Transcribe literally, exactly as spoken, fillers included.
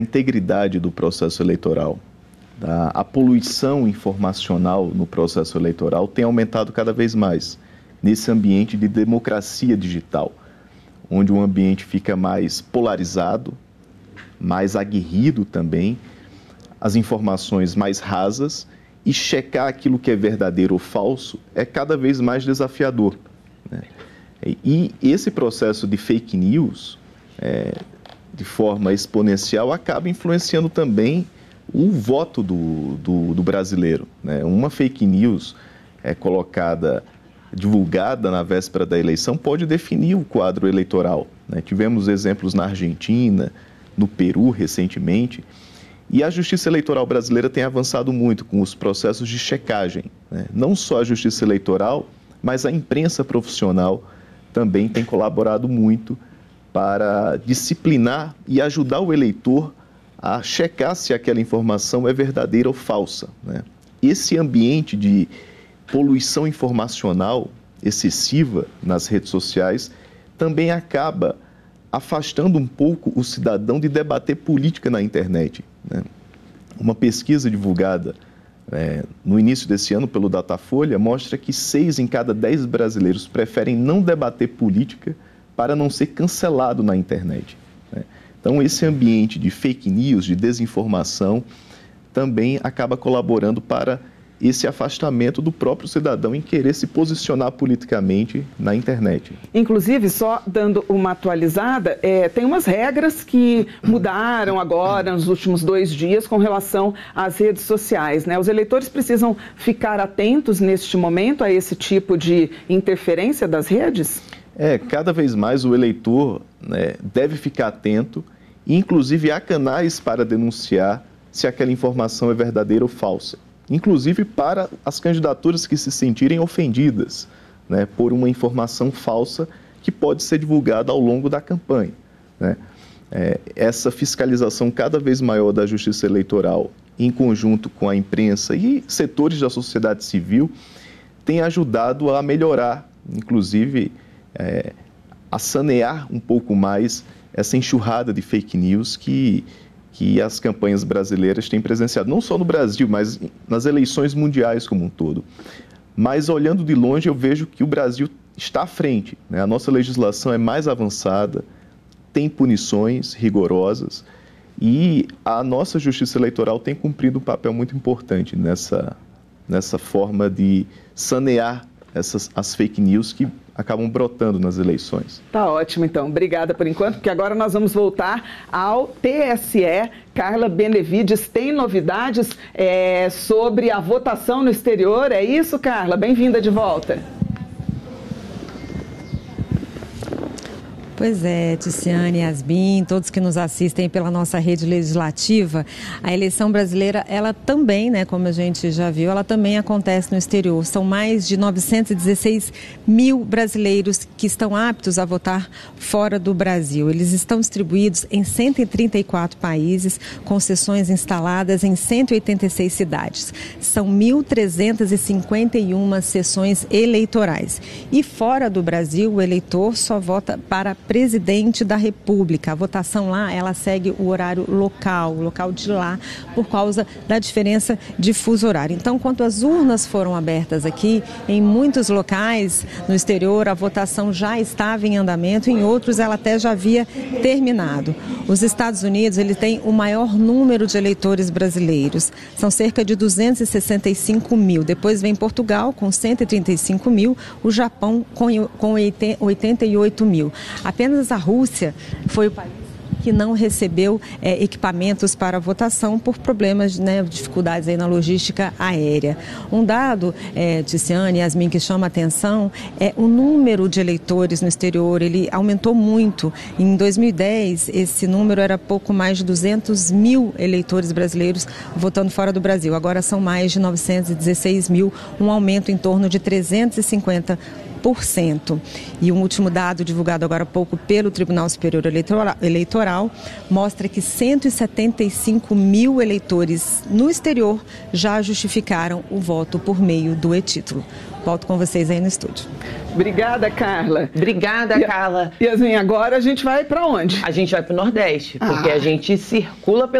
integridade do processo eleitoral, tá? A poluição informacional no processo eleitoral tem aumentado cada vez mais nesse ambiente de democracia digital, onde o ambiente fica mais polarizado, mais aguerrido também, as informações mais rasas, e checar aquilo que é verdadeiro ou falso é cada vez mais desafiador, né? E esse processo de fake news, é, de forma exponencial, acaba influenciando também o voto do, do, do brasileiro, né? Uma fake news é colocada, divulgada na véspera da eleição, pode definir o quadro eleitoral, né? Tivemos exemplos na Argentina, no Peru recentemente, e a Justiça Eleitoral brasileira tem avançado muito com os processos de checagem, né? Não só a Justiça Eleitoral, mas a imprensa profissional também tem colaborado muito para disciplinar e ajudar o eleitor a checar se aquela informação é verdadeira ou falsa, né? Esse ambiente de poluição informacional excessiva nas redes sociais também acaba afastando um pouco o cidadão de debater política na internet, né? Uma pesquisa divulgada é, no início desse ano pelo Datafolha mostra que seis em cada dez brasileiros preferem não debater política para não ser cancelado na internet, né? Então, esse ambiente de fake news, de desinformação, também acaba colaborando para esse afastamento do próprio cidadão em querer se posicionar politicamente na internet. Inclusive, só dando uma atualizada, é, tem umas regras que mudaram agora, nos últimos dois dias, com relação às redes sociais, né? Os eleitores precisam ficar atentos neste momento a esse tipo de interferência das redes? É, cada vez mais o eleitor, né, deve ficar atento, e inclusive há canais para denunciar se aquela informação é verdadeira ou falsa. Inclusive para as candidaturas que se sentirem ofendidas, né, por uma informação falsa que pode ser divulgada ao longo da campanha, né? É, essa fiscalização cada vez maior da Justiça Eleitoral, em conjunto com a imprensa e setores da sociedade civil, tem ajudado a melhorar, inclusive, é, a sanear um pouco mais essa enxurrada de fake news que... que as campanhas brasileiras têm presenciado, não só no Brasil, mas nas eleições mundiais como um todo. Mas, olhando de longe, eu vejo que o Brasil está à frente, né? A nossa legislação é mais avançada, tem punições rigorosas, e a nossa Justiça Eleitoral tem cumprido um papel muito importante nessa, nessa forma de sanear essas, as fake news que acabam brotando nas eleições. Tá ótimo, então. Obrigada por enquanto, porque agora nós vamos voltar ao T S E. Carla Benevides tem novidades é, sobre a votação no exterior. É isso, Carla? Bem-vinda de volta. Pois é, Ticiane, Yasmin, todos que nos assistem pela nossa rede legislativa, a eleição brasileira, ela também, né, como a gente já viu, ela também acontece no exterior. São mais de novecentos e dezesseis mil brasileiros que estão aptos a votar fora do Brasil. Eles estão distribuídos em cento e trinta e quatro países, com sessões instaladas em cento e oitenta e seis cidades. São mil trezentas e cinquenta e uma sessões eleitorais. E fora do Brasil, o eleitor só vota para presidente da República. A votação lá, ela segue o horário local, o local de lá, por causa da diferença de fuso horário. Então, quando as urnas foram abertas aqui, em muitos locais no exterior, a votação já estava em andamento, em outros ela até já havia terminado. Os Estados Unidos, ele tem o maior número de eleitores brasileiros. São cerca de duzentos e sessenta e cinco mil. Depois vem Portugal, com cento e trinta e cinco mil, o Japão com oitenta e oito mil. Apenas a Rússia foi o país que não recebeu é, equipamentos para votação por problemas, né, dificuldades aí na logística aérea. Um dado, é, Ticiane, Yasmin, que chama a atenção é o número de eleitores no exterior. Ele aumentou muito. Em dois mil e dez, esse número era pouco mais de duzentos mil eleitores brasileiros votando fora do Brasil. Agora são mais de novecentos e dezesseis mil, um aumento em torno de trezentos e cinquenta por cento. E um último dado divulgado agora há pouco pelo Tribunal Superior Eleitoral mostra que cento e setenta e cinco mil eleitores no exterior já justificaram o voto por meio do e-título. Volto com vocês aí no estúdio. Obrigada, Carla. Obrigada, e, Carla. Yasmin, agora a gente vai para onde? A gente vai para o Nordeste, porque ah. a gente circula pelo